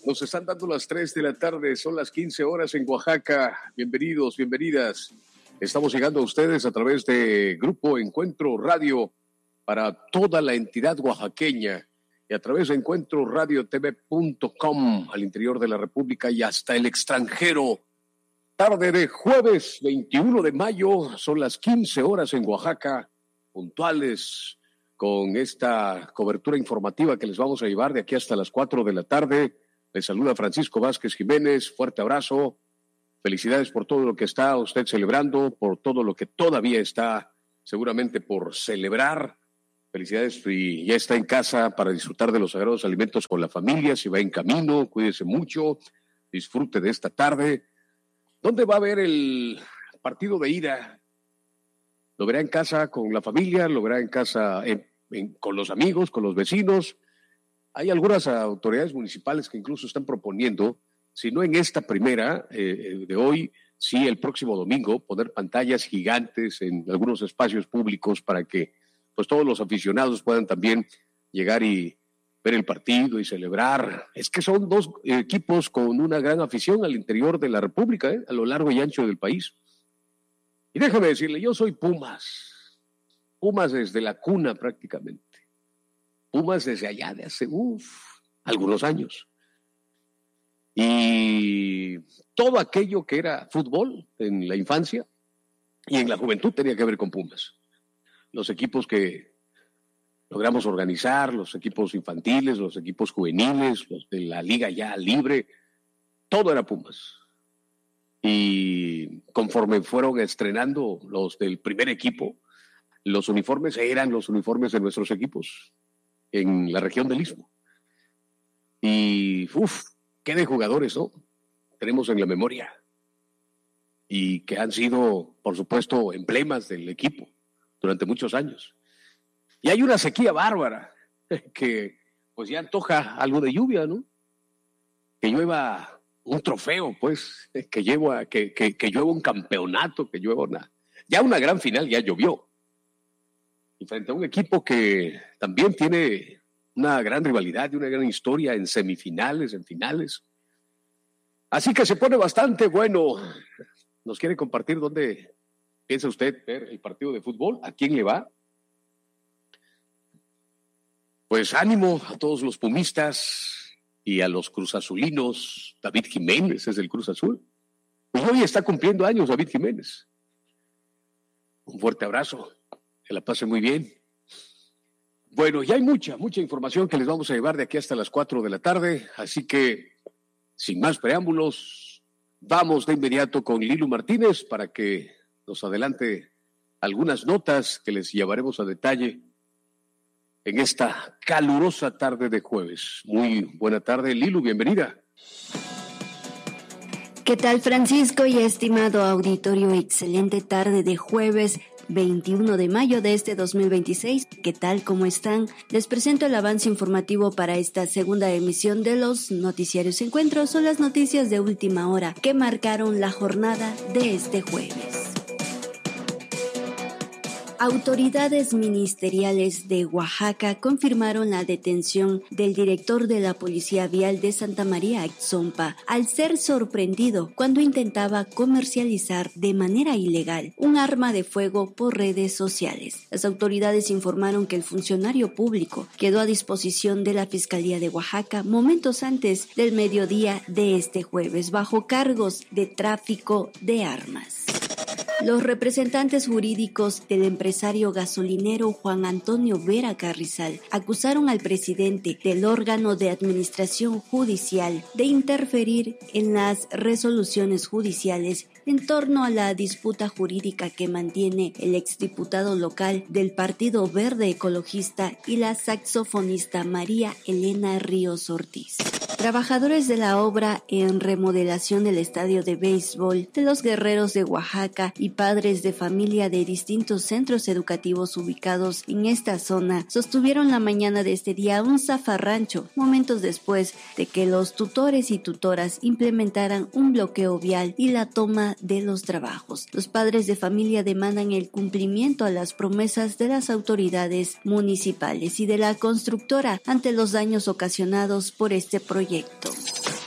Nos están dando las 3 de la tarde, son las 15 horas en Oaxaca. Bienvenidos, bienvenidas. Estamos llegando a ustedes a través de Grupo Encuentro Radio para toda la entidad oaxaqueña y a través de encuentroradiotv.com al interior de la República y hasta el extranjero. Tarde de jueves 21 de mayo, son las 15 horas en Oaxaca, puntuales con esta cobertura informativa que les vamos a llevar de aquí hasta las 4 de la tarde. Les saluda Francisco Vázquez Jiménez, fuerte abrazo, felicidades por todo lo que está usted celebrando, por todo lo que todavía está seguramente por celebrar. Felicidades y ya está en casa para disfrutar de los sagrados alimentos con la familia, si va en camino, cuídese mucho, disfrute de esta tarde. ¿Dónde va a ver el partido de ida? ¿Lo verá en casa con la familia? ¿Lo verá en casa con los amigos, con los vecinos? Hay algunas autoridades municipales que incluso están proponiendo, si no en esta primera de hoy, sí el próximo domingo, poner pantallas gigantes en algunos espacios públicos para que pues todos los aficionados puedan también llegar y ver el partido y celebrar. Es que son dos equipos con una gran afición al interior de la República, a lo largo y ancho del país. Y déjame decirle, yo soy Pumas desde la cuna prácticamente. Pumas desde allá de hace algunos años. Y todo aquello que era fútbol en la infancia y en la juventud tenía que ver con Pumas. Los equipos que logramos organizar, los equipos infantiles, los equipos juveniles, los de la liga ya libre, todo era Pumas. Y conforme fueron estrenando los del primer equipo, los uniformes eran los uniformes de nuestros equipos en la región del Istmo. Y qué de jugadores, ¿no? Tenemos en la memoria. Y que han sido, por supuesto, emblemas del equipo durante muchos años. Y hay una sequía bárbara que pues ya antoja algo de lluvia, ¿no? Que llueva un trofeo, pues, que llueva un campeonato, que llueva ya una gran final ya llovió. Y frente a un equipo que también tiene una gran rivalidad y una gran historia en semifinales, en finales. Así que se pone bastante bueno. ¿Nos quiere compartir dónde piensa usted ver el partido de fútbol? ¿A quién le va? Pues ánimo a todos los pumistas y a los cruzazulinos. David Jiménez es del Cruz Azul. Pues hoy está cumpliendo años David Jiménez. Un fuerte abrazo. Que la pase muy bien. Bueno, ya hay mucha información que les vamos a llevar de aquí hasta las 4 de la tarde, así que, sin más preámbulos, vamos de inmediato con Lilu Martínez para que nos adelante algunas notas que les llevaremos a detalle en esta calurosa tarde de jueves. Muy buena tarde, Lilu, bienvenida. ¿Qué tal, Francisco y estimado auditorio? Excelente tarde de jueves 21 de mayo de este 2026. ¿Qué tal? ¿Cómo están? Les presento el avance informativo para esta segunda emisión de los Noticiarios Encuentros. Son las noticias de última hora que marcaron la jornada de este jueves. Autoridades ministeriales de Oaxaca confirmaron la detención del director de la Policía Vial de Santa María Axompa al ser sorprendido cuando intentaba comercializar de manera ilegal un arma de fuego por redes sociales. Las autoridades informaron que el funcionario público quedó a disposición de la Fiscalía de Oaxaca momentos antes del mediodía de este jueves bajo cargos de tráfico de armas. Los representantes jurídicos del empresario gasolinero Juan Antonio Vera Carrizal acusaron al presidente del órgano de administración judicial de interferir en las resoluciones judiciales en torno a la disputa jurídica que mantiene el exdiputado local del Partido Verde Ecologista y la saxofonista María Elena Ríos Ortiz. Trabajadores de la obra en remodelación del estadio de béisbol de los Guerreros de Oaxaca y padres de familia de distintos centros educativos ubicados en esta zona sostuvieron la mañana de este día un zafarrancho, momentos después de que los tutores y tutoras implementaran un bloqueo vial y la toma de los trabajos. Los padres de familia demandan el cumplimiento a las promesas de las autoridades municipales y de la constructora ante los daños ocasionados por este proyecto.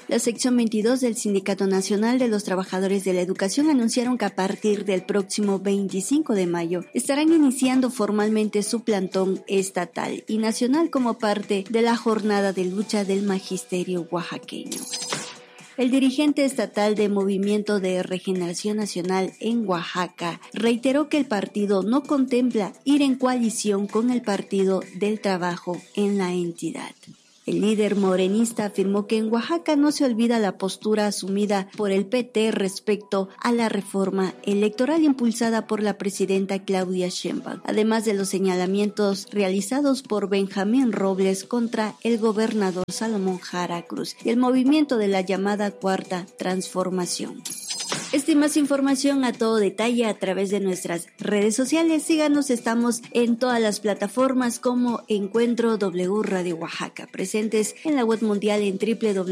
La sección 22 del Sindicato Nacional de los Trabajadores de la Educación anunciaron que a partir del próximo 25 de mayo estarán iniciando formalmente su plantón estatal y nacional como parte de la jornada de lucha del magisterio oaxaqueño. El dirigente estatal de Movimiento de Regeneración Nacional en Oaxaca reiteró que el partido no contempla ir en coalición con el Partido del Trabajo en la entidad. El líder morenista afirmó que en Oaxaca no se olvida la postura asumida por el PT respecto a la reforma electoral impulsada por la presidenta Claudia Sheinbaum, además de los señalamientos realizados por Benjamín Robles contra el gobernador Salomón Jara Cruz y el movimiento de la llamada Cuarta Transformación. Esta y más información a todo detalle a través de nuestras redes sociales. Síganos, estamos en todas las plataformas como Encuentro W Radio Oaxaca, presentes en la web mundial en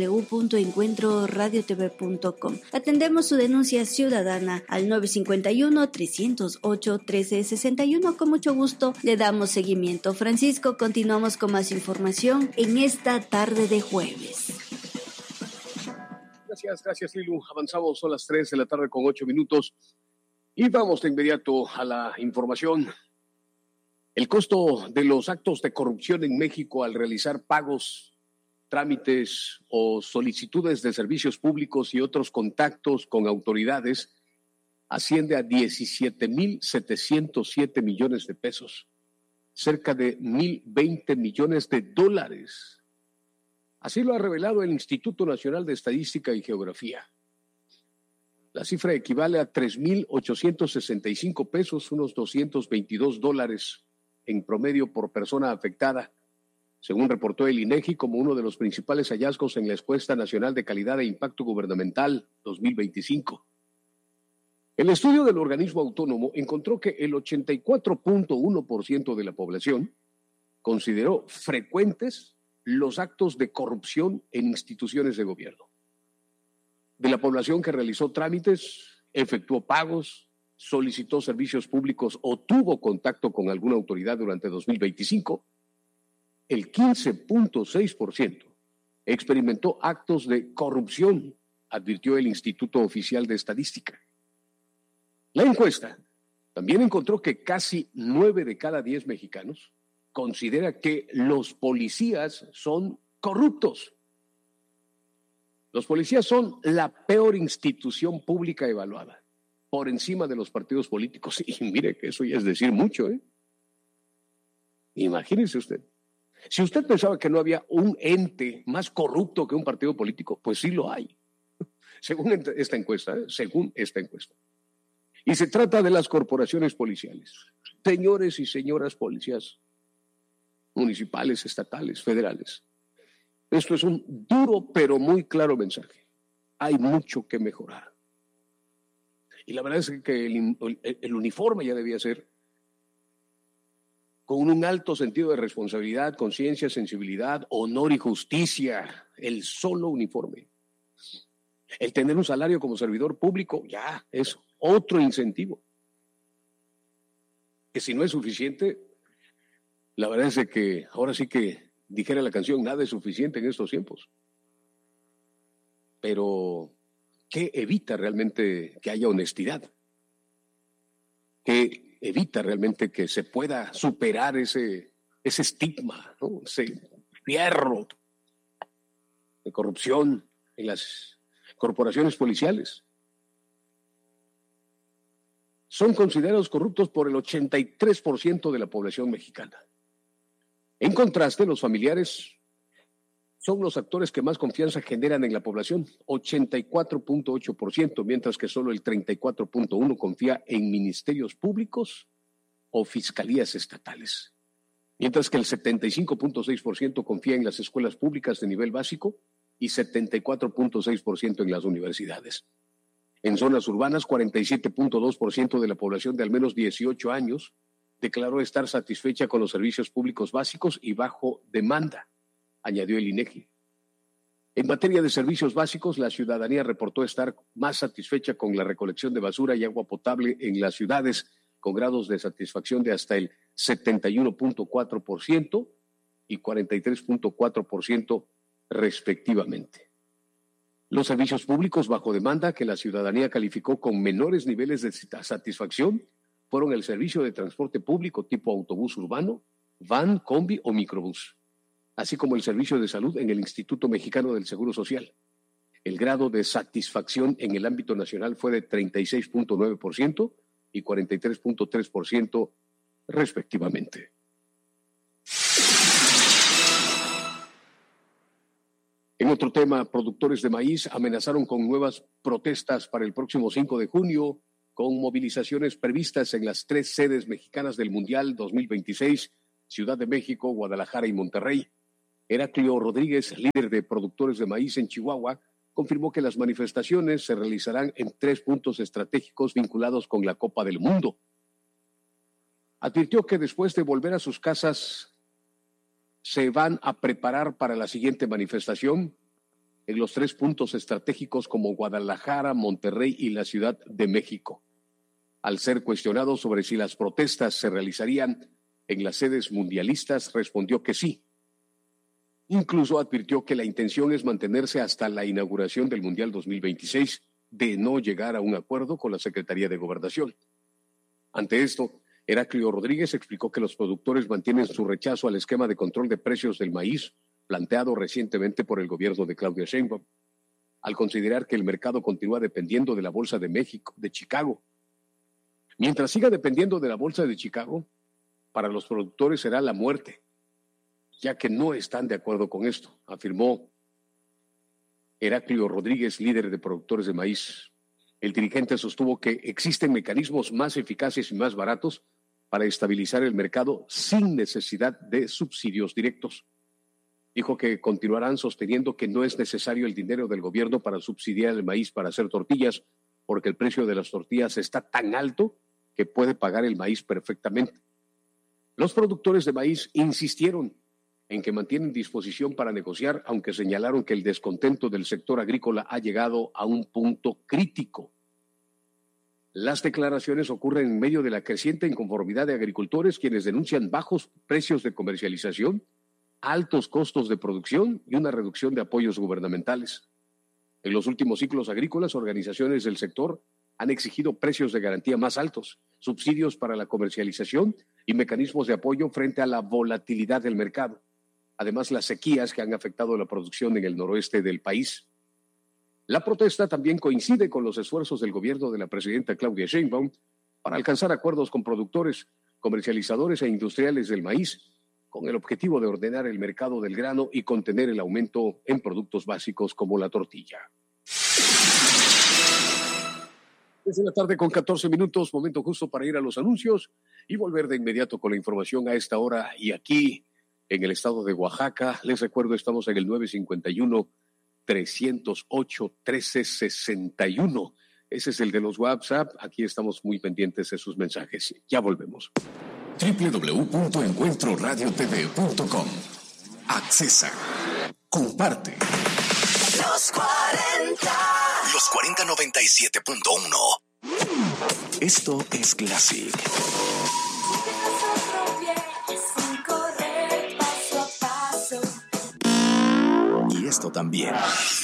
www.encuentroradiotv.com. Atendemos su denuncia ciudadana al 951-308-1361. Con mucho gusto le damos seguimiento. Francisco, continuamos con más información en esta tarde de jueves. Gracias, Lilu. Avanzamos, son las 3 de la tarde con 8 minutos y vamos de inmediato a la información. El costo de los actos de corrupción en México al realizar pagos, trámites o solicitudes de servicios públicos y otros contactos con autoridades asciende a 17,707 millones de pesos, cerca de 1,020 millones de dólares. Así lo ha revelado el Instituto Nacional de Estadística y Geografía. La cifra equivale a 3,865 pesos, unos 222 dólares en promedio por persona afectada, según reportó el INEGI como uno de los principales hallazgos en la Encuesta Nacional de Calidad e Impacto Gubernamental 2025. El estudio del organismo autónomo encontró que el 84.1% de la población consideró frecuentes los actos de corrupción en instituciones de gobierno. De la población que realizó trámites, efectuó pagos, solicitó servicios públicos o tuvo contacto con alguna autoridad durante 2025, el 15.6% experimentó actos de corrupción, advirtió el Instituto Oficial de Estadística. La encuesta también encontró que casi 9 de cada 10 mexicanos considera que los policías son corruptos. Los policías son la peor institución pública evaluada, por encima de los partidos políticos. Y mire que eso ya es decir mucho, ¿eh? Imagínese usted. Si usted pensaba que no había un ente más corrupto que un partido político, pues sí lo hay, según esta encuesta, según esta encuesta. Y se trata de las corporaciones policiales. Señores y señoras policías municipales, estatales, federales. Esto es un duro pero muy claro mensaje. Hay mucho que mejorar. Y la verdad es que el uniforme ya debía ser con un alto sentido de responsabilidad, conciencia, sensibilidad, honor y justicia. El solo uniforme. El tener un salario como servidor público ya es otro incentivo. Que si no es suficiente, la verdad es que ahora sí que dijera la canción, nada es suficiente en estos tiempos. Pero, ¿qué evita realmente que haya honestidad? ¿Qué evita realmente que se pueda superar ese estigma, ¿no? Ese fierro de corrupción en las corporaciones policiales? Son considerados corruptos por el 83% de la población mexicana. En contraste, los familiares son los actores que más confianza generan en la población, 84.8%, mientras que solo el 34.1% confía en ministerios públicos o fiscalías estatales. Mientras que el 75.6% confía en las escuelas públicas de nivel básico y 74.6% en las universidades. En zonas urbanas, 47.2% de la población de al menos 18 años declaró estar satisfecha con los servicios públicos básicos y bajo demanda, añadió el INEGI. En materia de servicios básicos, la ciudadanía reportó estar más satisfecha con la recolección de basura y agua potable en las ciudades, con grados de satisfacción de hasta el 71.4% y 43.4% respectivamente. Los servicios públicos bajo demanda que la ciudadanía calificó con menores niveles de satisfacción fueron el servicio de transporte público tipo autobús urbano, van, combi o microbús, así como el servicio de salud en el Instituto Mexicano del Seguro Social. El grado de satisfacción en el ámbito nacional fue de 36.9% y 43.3% respectivamente. En otro tema, productores de maíz amenazaron con nuevas protestas para el próximo 5 de junio, con movilizaciones previstas en las 3 sedes mexicanas del Mundial 2026, Ciudad de México, Guadalajara y Monterrey. Heraclio Rodríguez, líder de productores de maíz en Chihuahua, confirmó que las manifestaciones se realizarán en 3 puntos estratégicos vinculados con la Copa del Mundo. Advirtió que después de volver a sus casas se van a preparar para la siguiente manifestación en los 3 puntos estratégicos como Guadalajara, Monterrey y la Ciudad de México. Al ser cuestionado sobre si las protestas se realizarían en las sedes mundialistas, respondió que sí. Incluso advirtió que la intención es mantenerse hasta la inauguración del Mundial 2026, de no llegar a un acuerdo con la Secretaría de Gobernación. Ante esto, Heraclio Rodríguez explicó que los productores mantienen su rechazo al esquema de control de precios del maíz planteado recientemente por el gobierno de Claudia Sheinbaum, al considerar que el mercado continúa dependiendo de la Bolsa de México, de Chicago. Mientras siga dependiendo de la Bolsa de Chicago, para los productores será la muerte, ya que no están de acuerdo con esto, afirmó Heraclio Rodríguez, líder de productores de maíz. El dirigente sostuvo que existen mecanismos más eficaces y más baratos para estabilizar el mercado sin necesidad de subsidios directos. Dijo que continuarán sosteniendo que no es necesario el dinero del gobierno para subsidiar el maíz para hacer tortillas, porque el precio de las tortillas está tan alto que puede pagar el maíz perfectamente. Los productores de maíz insistieron en que mantienen disposición para negociar, aunque señalaron que el descontento del sector agrícola ha llegado a un punto crítico. Las declaraciones ocurren en medio de la creciente inconformidad de agricultores, quienes denuncian bajos precios de comercialización, altos costos de producción y una reducción de apoyos gubernamentales. En los últimos ciclos agrícolas, organizaciones del sector han exigido precios de garantía más altos, subsidios para la comercialización y mecanismos de apoyo frente a la volatilidad del mercado. Además, las sequías que han afectado la producción en el noroeste del país. La protesta también coincide con los esfuerzos del gobierno de la presidenta Claudia Sheinbaum para alcanzar acuerdos con productores, comercializadores e industriales del maíz, con el objetivo de ordenar el mercado del grano y contener el aumento en productos básicos como la tortilla. Es la tarde con 14 minutos, momento justo para ir a los anuncios y volver de inmediato con la información a esta hora y aquí en el estado de Oaxaca. Les recuerdo, estamos en el 951-308-1361. Ese es el de los WhatsApp. Aquí estamos muy pendientes de sus mensajes. Ya volvemos. www.encuentroradiotv.com. Accesa. Comparte. Los 40. Los 4097.1. Esto es Classic. Y esto también.